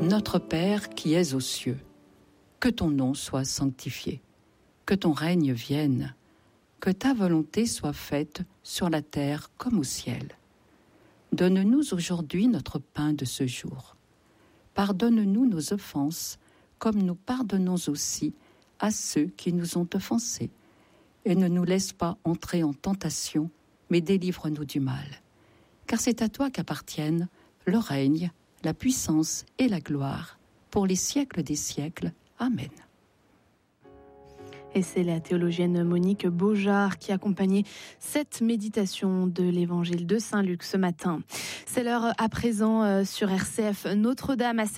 Notre Père qui es aux cieux, que ton nom soit sanctifié, que ton règne vienne, que ta volonté soit faite sur la terre comme au ciel. Donne-nous aujourd'hui notre pain de ce jour. Pardonne-nous nos offenses, comme nous pardonnons aussi à ceux qui nous ont offensés. Et ne nous laisse pas entrer en tentation, mais délivre-nous du mal. Car c'est à toi qu'appartiennent le règne, la puissance et la gloire, pour les siècles des siècles. Amen. Et c'est la théologienne Monique Beaujard qui accompagnait cette méditation de l'évangile de Saint-Luc ce matin. C'est l'heure à présent sur RCF Notre-Dame à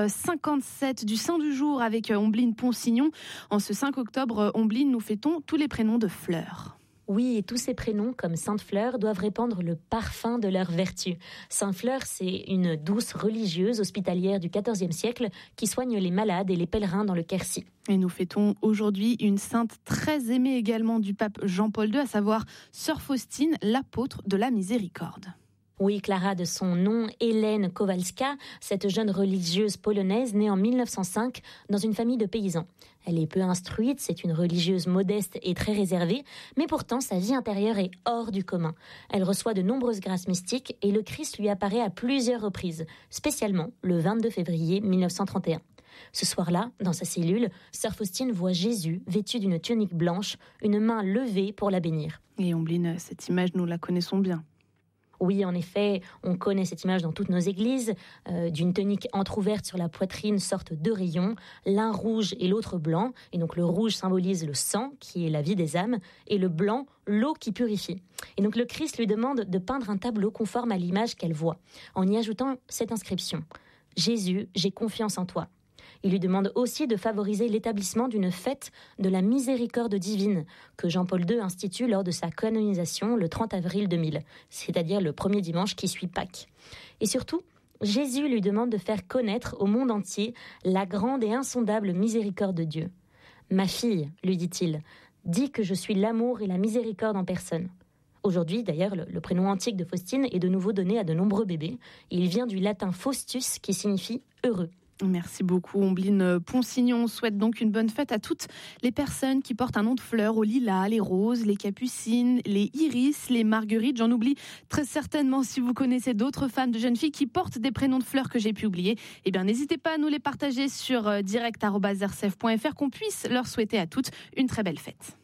7h57 du Saint du jour avec Ombline Ponsignon. En ce 5 octobre, Ombline, nous fêtons tous les prénoms de fleurs. Oui, et tous ces prénoms, comme Sainte Fleur, doivent répandre le parfum de leur vertu. Sainte Fleur, c'est une douce religieuse hospitalière du XIVe siècle qui soigne les malades et les pèlerins dans le Quercy. Et nous fêtons aujourd'hui une sainte très aimée également du pape Jean-Paul II, à savoir Sœur Faustine, l'apôtre de la miséricorde. Oui, Clara, de son nom, Hélène Kowalska, cette jeune religieuse polonaise née en 1905 dans une famille de paysans. Elle est peu instruite, c'est une religieuse modeste et très réservée, mais pourtant sa vie intérieure est hors du commun. Elle reçoit de nombreuses grâces mystiques et le Christ lui apparaît à plusieurs reprises, spécialement le 22 février 1931. Ce soir-là, dans sa cellule, Sœur Faustine voit Jésus vêtu d'une tunique blanche, une main levée pour la bénir. Et Ombline, cette image, nous la connaissons bien. Oui, en effet, on connaît cette image dans toutes nos églises, d'une tunique entrouverte sur la poitrine sortent deux rayons, l'un rouge et l'autre blanc, et donc le rouge symbolise le sang, qui est la vie des âmes, et le blanc, l'eau qui purifie. Et donc le Christ lui demande de peindre un tableau conforme à l'image qu'elle voit, en y ajoutant cette inscription « Jésus, j'ai confiance en toi ». Il lui demande aussi de favoriser l'établissement d'une fête de la miséricorde divine que Jean-Paul II institue lors de sa canonisation le 30 avril 2000, c'est-à-dire le premier dimanche qui suit Pâques. Et surtout, Jésus lui demande de faire connaître au monde entier la grande et insondable miséricorde de Dieu. « Ma fille, lui dit-il, dis que je suis l'amour et la miséricorde en personne. » Aujourd'hui, d'ailleurs, le prénom antique de Faustine est de nouveau donné à de nombreux bébés. Il vient du latin Faustus qui signifie « heureux ». Merci beaucoup Ombline Ponsignon. On souhaite donc une bonne fête à toutes les personnes qui portent un nom de fleurs, aux lilas, les roses, les capucines, les iris, les marguerites. J'en oublie très certainement. Si vous connaissez d'autres femmes, de jeunes filles qui portent des prénoms de fleurs que j'ai pu oublier, eh bien n'hésitez pas à nous les partager sur direct@rcf.fr, qu'on puisse leur souhaiter à toutes une très belle fête.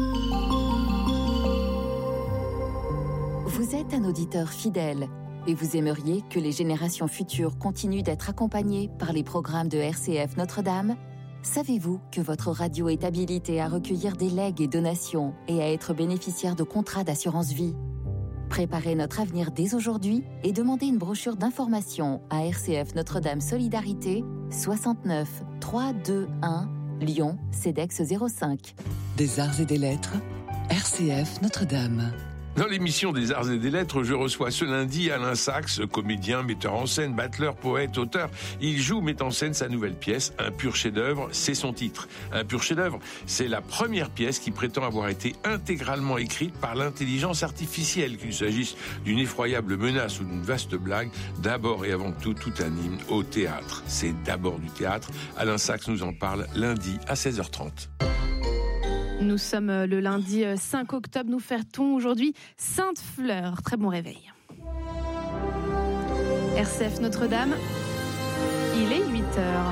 Vous êtes un auditeur fidèle et vous aimeriez que les générations futures continuent d'être accompagnées par les programmes de RCF Notre-Dame ? Savez-vous que votre radio est habilitée à recueillir des legs et donations et à être bénéficiaire de contrats d'assurance vie ? Préparez notre avenir dès aujourd'hui et demandez une brochure d'information à RCF Notre-Dame Solidarité, 69 321 Lyon, CEDEX 05. Des arts et des lettres, RCF Notre-Dame. Dans l'émission des Arts et des Lettres, je reçois ce lundi Alain Sachs, comédien, metteur en scène, battleur, poète, auteur. Il joue, met en scène sa nouvelle pièce, Un pur chef-d'œuvre, c'est son titre. Un pur chef-d'œuvre, c'est la première pièce qui prétend avoir été intégralement écrite par l'intelligence artificielle, qu'il s'agisse d'une effroyable menace ou d'une vaste blague. D'abord et avant tout un hymne au théâtre. C'est d'abord du théâtre. Alain Sachs nous en parle lundi à 16h30. Nous sommes le lundi 5 octobre, nous fêtons aujourd'hui Sainte Fleur. Très bon réveil. RCF Notre-Dame, il est 8h.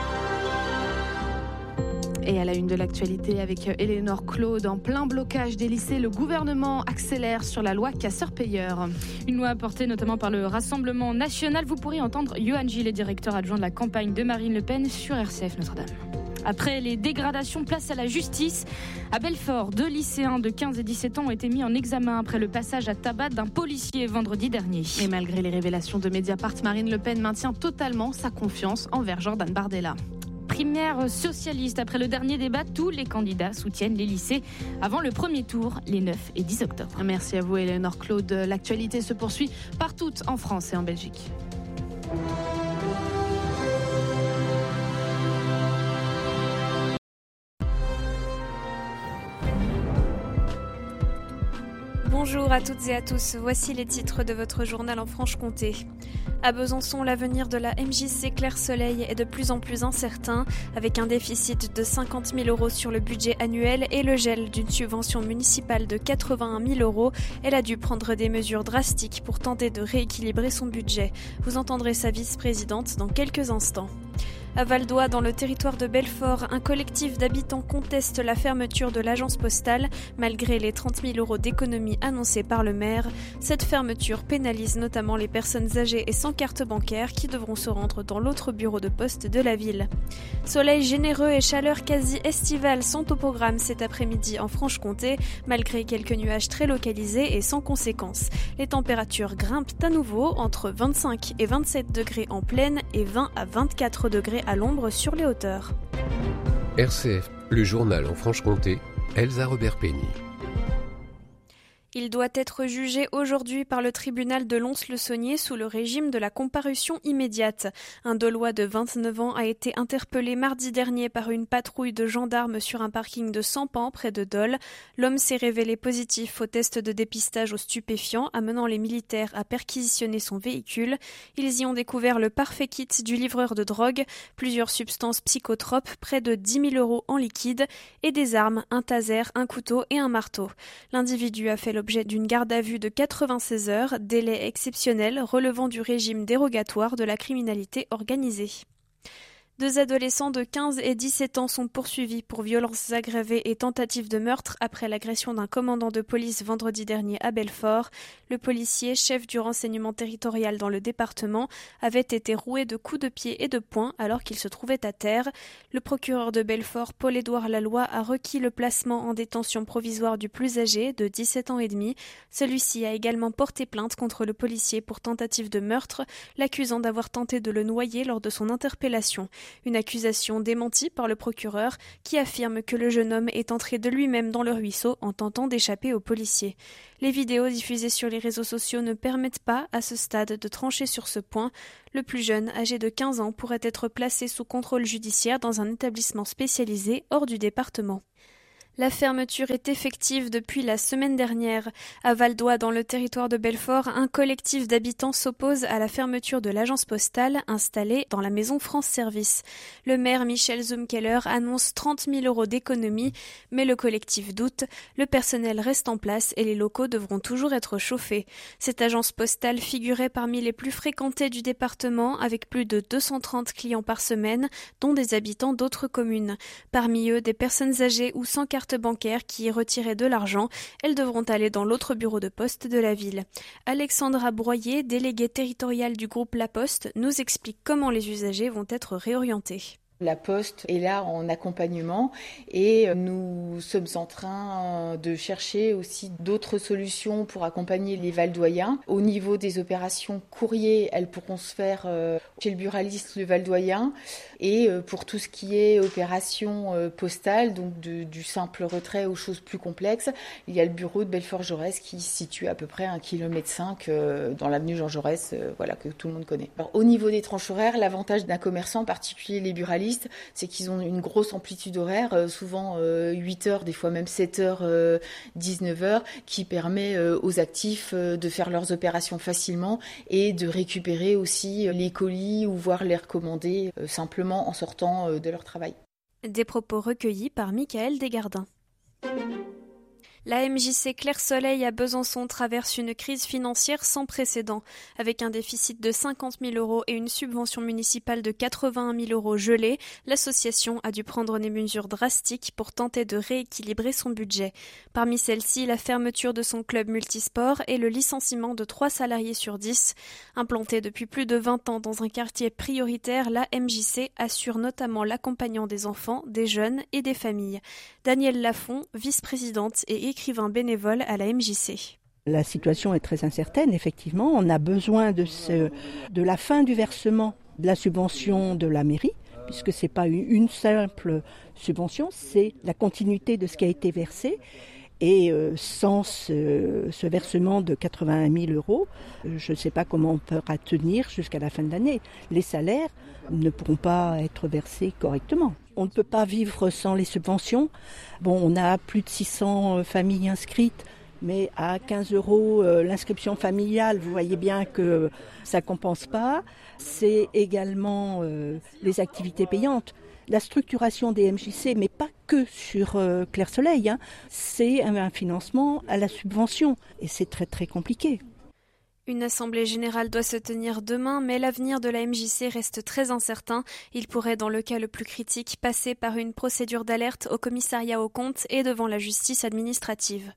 Et à la une de l'actualité avec Éléonore Claude, en plein blocage des lycées, le gouvernement accélère sur la loi casseurs-payeurs. Une loi portée notamment par le Rassemblement national. Vous pourrez entendre Johan Gillet, directeur adjoint de la campagne de Marine Le Pen sur RCF Notre-Dame. Après les dégradations, place à la justice. À Belfort, 2 lycéens de 15 et 17 ans ont été mis en examen après le passage à tabac d'un policier vendredi dernier. Et malgré les révélations de Mediapart, Marine Le Pen maintient totalement sa confiance envers Jordan Bardella. Primaire socialiste. Après le dernier débat, tous les candidats soutiennent les lycées avant le premier tour, les 9 et 10 octobre. Merci à vous, Éléonore Claude. L'actualité se poursuit partout en France et en Belgique. Bonjour à toutes et à tous, voici les titres de votre journal en Franche-Comté. À Besançon, l'avenir de la MJC Clair-Soleil est de plus en plus incertain, avec un déficit de 50 000 € sur le budget annuel et le gel d'une subvention municipale de 81 000 €. Elle a dû prendre des mesures drastiques pour tenter de rééquilibrer son budget. Vous entendrez sa vice-présidente dans quelques instants. À Val-d'Oie, dans le territoire de Belfort, un collectif d'habitants conteste la fermeture de l'agence postale, malgré les 30 000 € d'économies annoncées par le maire. Cette fermeture pénalise notamment les personnes âgées et sans carte bancaire qui devront se rendre dans l'autre bureau de poste de la ville. Soleil généreux et chaleur quasi estivale sont au programme cet après-midi en Franche-Comté, malgré quelques nuages très localisés et sans conséquences. Les températures grimpent à nouveau entre 25 et 27 degrés en plaine et 20 à 24 degrés à l'ombre sur les hauteurs. RCF, le journal en Franche-Comté, Elsa Robert-Peigny. Il doit être jugé aujourd'hui par le tribunal de Lons-le-Saunier sous le régime de la comparution immédiate. Un Dolois de 29 ans a été interpellé mardi dernier par une patrouille de gendarmes sur un parking de Sampan près de Dole. L'homme s'est révélé positif au test de dépistage aux stupéfiants, amenant les militaires à perquisitionner son véhicule. Ils y ont découvert le parfait kit du livreur de drogue, plusieurs substances psychotropes, près de 10 000 € en liquide et des armes, un taser, un couteau et un marteau. L'individu a fait l'objet d'une garde à vue de 96 heures, délai exceptionnel relevant du régime dérogatoire de la criminalité organisée. 2 adolescents de 15 et 17 ans sont poursuivis pour violences aggravées et tentatives de meurtre après l'agression d'un commandant de police vendredi dernier à Belfort. Le policier, chef du renseignement territorial dans le département, avait été roué de coups de pied et de poing alors qu'il se trouvait à terre. Le procureur de Belfort, Paul-Édouard Laloy, a requis le placement en détention provisoire du plus âgé, de 17 ans et demi. Celui-ci a également porté plainte contre le policier pour tentative de meurtre, l'accusant d'avoir tenté de le noyer lors de son interpellation. Une accusation démentie par le procureur qui affirme que le jeune homme est entré de lui-même dans le ruisseau en tentant d'échapper aux policiers. Les vidéos diffusées sur les réseaux sociaux ne permettent pas, à ce stade, de trancher sur ce point. Le plus jeune, âgé de 15 ans, pourrait être placé sous contrôle judiciaire dans un établissement spécialisé hors du département. La fermeture est effective depuis la semaine dernière. À Val-d'Oie, dans le territoire de Belfort, un collectif d'habitants s'oppose à la fermeture de l'agence postale installée dans la maison France Service. Le maire Michel Zumkeller annonce 30 000 € d'économies, mais le collectif doute. Le personnel reste en place et les locaux devront toujours être chauffés. Cette agence postale figurait parmi les plus fréquentées du département, avec plus de 230 clients par semaine, dont des habitants d'autres communes. Parmi eux, des personnes âgées ou sans carte bancaire qui y retiraient de l'argent. Elles devront aller dans l'autre bureau de poste de la ville. Alexandra Broyer, déléguée territoriale du groupe La Poste, nous explique comment les usagers vont être réorientés. La Poste est là en accompagnement et nous sommes en train de chercher aussi d'autres solutions pour accompagner les Valdoyens. Au niveau des opérations courrier, elles pourront se faire chez le buraliste le Valdoyen et pour tout ce qui est opération postale, donc du simple retrait aux choses plus complexes, il y a le bureau de Belfort-Jaurès qui se situe à peu près 1,5 km dans l'avenue Jean Jaurès, que tout le monde connaît. Alors, au niveau des tranches horaires, l'avantage d'un commerçant, en particulier les buralistes, c'est qu'ils ont une grosse amplitude horaire, souvent 8 heures, des fois même 7 heures, 19 heures, qui permet aux actifs de faire leurs opérations facilement et de récupérer aussi les colis ou voire les recommander simplement en sortant de leur travail. Des propos recueillis par Michael Desgardins. La MJC Clair-Soleil à Besançon traverse une crise financière sans précédent. Avec un déficit de 50 000 € et une subvention municipale de 81 000 € gelée, l'association a dû prendre des mesures drastiques pour tenter de rééquilibrer son budget. Parmi celles-ci, la fermeture de son club multisport et le licenciement de 3 salariés sur 10. Implantée depuis plus de 20 ans dans un quartier prioritaire, la MJC assure notamment l'accompagnement des enfants, des jeunes et des familles. Danielle Lafont, vice-présidente et écrivain bénévole à la MJC. La situation est très incertaine, effectivement. On a besoin de la fin du versement de la subvention de la mairie, puisque ce n'est pas une simple subvention, c'est la continuité de ce qui a été versé. Et sans ce versement de 81 000 €, je ne sais pas comment on pourra tenir jusqu'à la fin de l'année. Les salaires ne pourront pas être versés correctement. On ne peut pas vivre sans les subventions. Bon, on a plus de 600 familles inscrites, Mais à 15 € l'inscription familiale, vous voyez bien que ça ne compense pas. C'est également les activités payantes. La structuration des MJC, mais pas que sur Clair Soleil, c'est un financement à la subvention. Et c'est très très compliqué. Une assemblée générale doit se tenir demain, mais l'avenir de la MJC reste très incertain. Il pourrait, dans le cas le plus critique, passer par une procédure d'alerte au commissariat aux comptes et devant la justice administrative.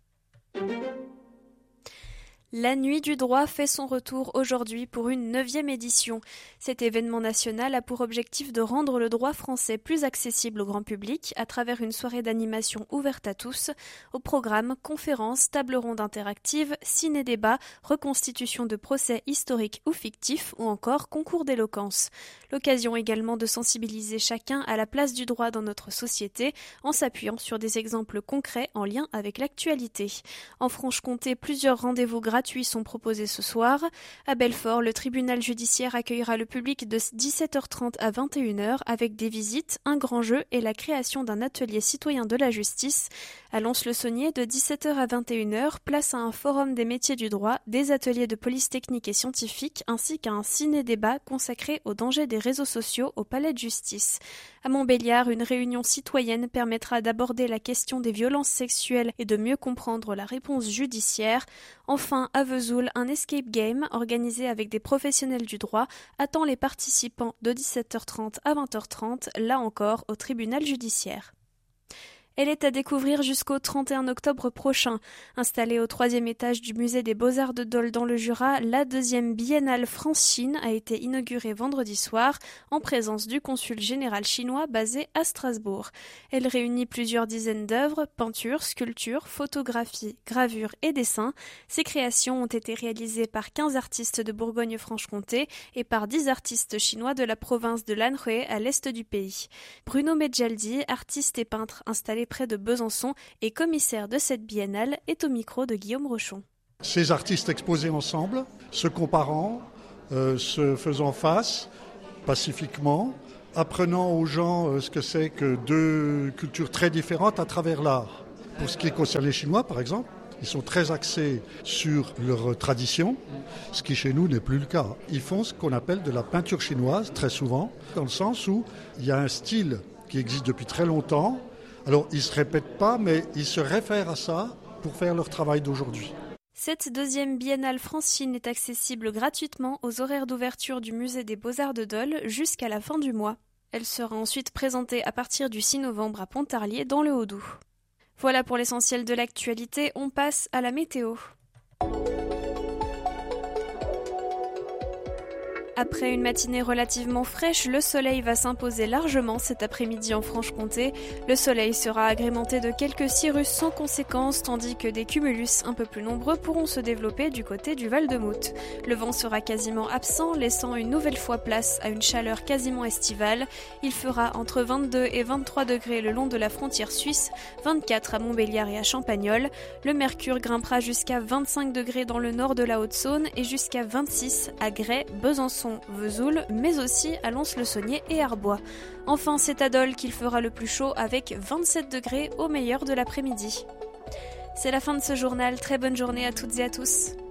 La Nuit du droit fait son retour aujourd'hui pour une 9e édition. Cet événement national a pour objectif de rendre le droit français plus accessible au grand public à travers une soirée d'animation ouverte à tous. Au programme, conférences, tables rondes interactives, ciné-débats, reconstitution de procès historiques ou fictifs ou encore concours d'éloquence. L'occasion également de sensibiliser chacun à la place du droit dans notre société en s'appuyant sur des exemples concrets en lien avec l'actualité. En Franche-Comté, plusieurs rendez-vous gratuits sont proposés ce soir. À Belfort, le tribunal judiciaire accueillera le public de 17h30 à 21h avec des visites, un grand jeu et la création d'un atelier citoyen de la justice. À Lons-le-Saunier, de 17h à 21h, place à un forum des métiers du droit, des ateliers de police technique et scientifique ainsi qu'à un ciné-débat consacré aux dangers des réseaux sociaux au palais de justice. À Montbéliard, une réunion citoyenne permettra d'aborder la question des violences sexuelles et de mieux comprendre la réponse judiciaire. Enfin, à Vesoul, un escape game organisé avec des professionnels du droit attend les participants de 17h30 à 20h30, là encore au tribunal judiciaire. Elle est à découvrir jusqu'au 31 octobre prochain. Installée au 3e étage du musée des Beaux-Arts de Dole dans le Jura, la 2e biennale France-Chine a été inaugurée vendredi soir en présence du consul général chinois basé à Strasbourg. Elle réunit plusieurs dizaines d'œuvres, peintures, sculptures, photographies, gravures et dessins. Ces créations ont été réalisées par 15 artistes de Bourgogne-Franche-Comté et par 10 artistes chinois de la province de l'Anhui à l'est du pays. Bruno Medjaldi, artiste et peintre installé près de Besançon et commissaire de cette biennale, est au micro de Guillaume Rochon. Ces artistes exposés ensemble, se comparant, se faisant face pacifiquement, apprenant aux gens ce que c'est que deux cultures très différentes à travers l'art. Pour ce qui concerne les Chinois, par exemple, ils sont très axés sur leur tradition, ce qui chez nous n'est plus le cas. Ils font ce qu'on appelle de la peinture chinoise, très souvent, dans le sens où il y a un style qui existe depuis très longtemps. Alors, ils ne se répètent pas, mais ils se réfèrent à ça pour faire leur travail d'aujourd'hui. Cette 2e biennale France-Chine est accessible gratuitement aux horaires d'ouverture du musée des Beaux-Arts de Dole jusqu'à la fin du mois. Elle sera ensuite présentée à partir du 6 novembre à Pontarlier dans le Haut-Doubs. Voilà pour l'essentiel de l'actualité, on passe à la météo. Après une matinée relativement fraîche, le soleil va s'imposer largement cet après-midi en Franche-Comté. Le soleil sera agrémenté de quelques cirrus sans conséquence, tandis que des cumulus un peu plus nombreux pourront se développer du côté du Val-de-Mout. Le vent sera quasiment absent, laissant une nouvelle fois place à une chaleur quasiment estivale. Il fera entre 22 et 23 degrés le long de la frontière suisse, 24 à Montbéliard et à Champagnole. Le mercure grimpera jusqu'à 25 degrés dans le nord de la Haute-Saône et jusqu'à 26 à Gray, Besançon, Vesoul, mais aussi à Lons-le-Saunier et Arbois. Enfin, c'est à Dole qu'il fera le plus chaud avec 27 degrés au meilleur de l'après-midi. C'est la fin de ce journal, très bonne journée à toutes et à tous.